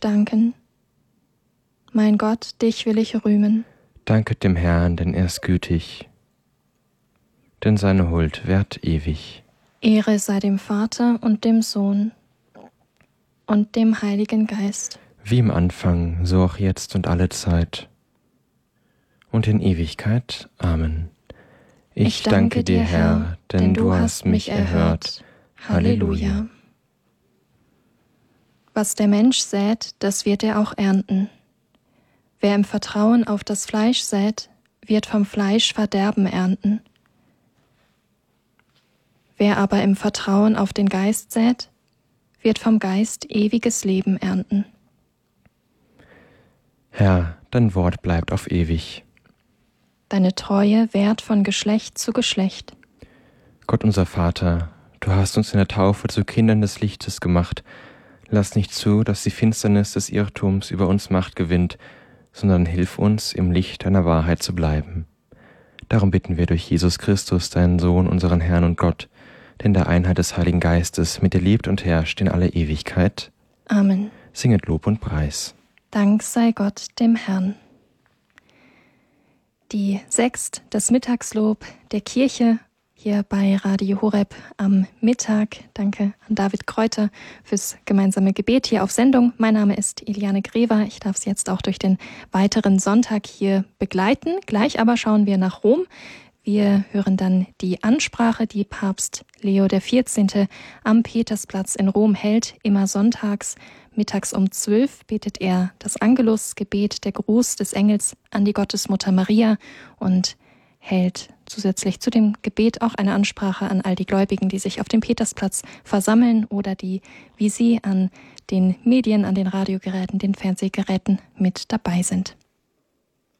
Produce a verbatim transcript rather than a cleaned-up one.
danken. Mein Gott, dich will ich rühmen. Danket dem Herrn, denn er ist gütig, denn seine Huld währt ewig. Ehre sei dem Vater und dem Sohn und dem Heiligen Geist. Wie im Anfang, so auch jetzt und alle Zeit und in Ewigkeit. Amen. Ich, ich danke, danke dir, Herr, denn du hast mich erhört. Halleluja. Was der Mensch sät, das wird er auch ernten. Wer im Vertrauen auf das Fleisch sät, wird vom Fleisch Verderben ernten. Wer aber im Vertrauen auf den Geist sät, wird vom Geist ewiges Leben ernten. Herr, dein Wort bleibt auf ewig. Deine Treue währt von Geschlecht zu Geschlecht. Gott unser Vater, du hast uns in der Taufe zu Kindern des Lichtes gemacht. Lass nicht zu, dass die Finsternis des Irrtums über uns Macht gewinnt, sondern hilf uns, im Licht deiner Wahrheit zu bleiben. Darum bitten wir durch Jesus Christus, deinen Sohn, unseren Herrn und Gott, der in der Einheit des Heiligen Geistes mit dir lebt und herrscht in alle Ewigkeit. Amen. Singet Lob und Preis. Dank sei Gott dem Herrn. Die Sext, das Mittagslob der Kirche hier bei Radio Horeb am Mittag. Danke an David Kräuter fürs gemeinsame Gebet hier auf Sendung. Mein Name ist Iliane Grever. Ich darf Sie jetzt auch durch den weiteren Sonntag hier begleiten. Gleich aber schauen wir nach Rom. Wir hören dann die Ansprache, die Papst Leo der vierzehnte am Petersplatz in Rom hält, immer sonntags. Mittags um zwölf betet er das Angelusgebet, der Gruß des Engels an die Gottesmutter Maria und hält zusätzlich zu dem Gebet auch eine Ansprache an all die Gläubigen, die sich auf dem Petersplatz versammeln oder die, wie Sie, an den Medien, an den Radiogeräten, den Fernsehgeräten mit dabei sind.